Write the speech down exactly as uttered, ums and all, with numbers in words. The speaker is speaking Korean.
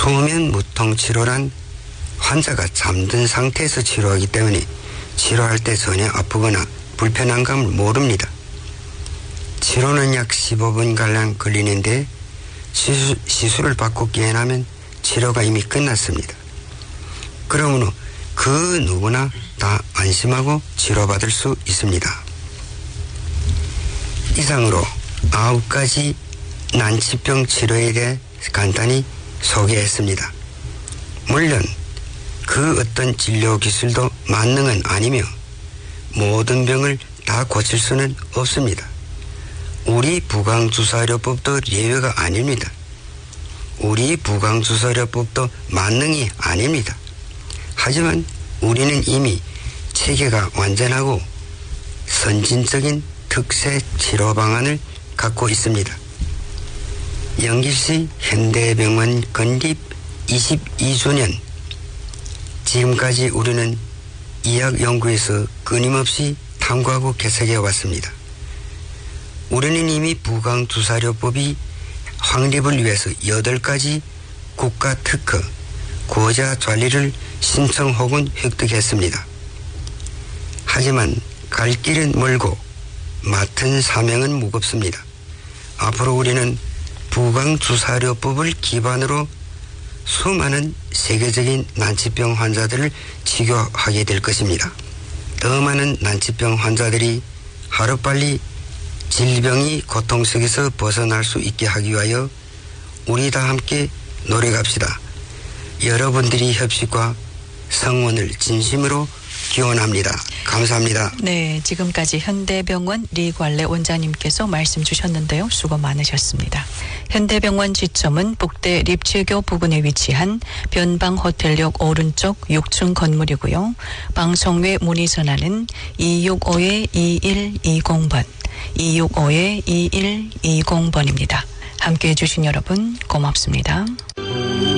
수면 무통 치료란 환자가 잠든 상태에서 치료하기 때문에 치료할 때 전혀 아프거나 불편한 감을 모릅니다. 치료는 약 십오 분가량 걸리는데 시술, 시술을 받고 깨어나면 치료가 이미 끝났습니다. 그러므로 그 누구나 다 안심하고 치료받을 수 있습니다. 이상으로 아홉 가지 난치병 치료에 대해 간단히 소개했습니다. 물론 그 어떤 진료 기술도 만능은 아니며 모든 병을 다 고칠 수는 없습니다. 우리 부강주사료법도 예외가 아닙니다. 우리 부강주사료법도 만능이 아닙니다. 하지만 우리는 이미 체계가 완전하고 선진적인 특세 치료 방안을 갖고 있습니다. 영길시 현대병원 건립 이십이 주년, 지금까지 우리는 의학연구에서 끊임없이 탐구하고 개척해 왔습니다. 우리는 이미 부강주사료법이 확립을 위해서 여덟 가지 국가 특허, 고자专利를 신청 혹은 획득했습니다. 하지만 갈 길은 멀고 맡은 사명은 무겁습니다. 앞으로 우리는 부강주사료법을 기반으로 수많은 세계적인 난치병 환자들을 치료하게 될 것입니다. 더 많은 난치병 환자들이 하루빨리 질병이 고통 속에서 벗어날 수 있게 하기 위하여 우리 다 함께 노력합시다. 여러분들이 협식과 성원을 진심으로 기원합니다. 감사합니다. 네, 지금까지 현대병원 리관래 원장님께서 말씀 주셨는데요. 수고 많으셨습니다. 현대병원 지점은 북대 립치교 부근에 위치한 변방호텔역 오른쪽 육 층 건물이고요. 방송 외 문의 전화는 이육오 이일이공 번, 이육오 이일이공 번입니다. 함께해 주신 여러분 고맙습니다.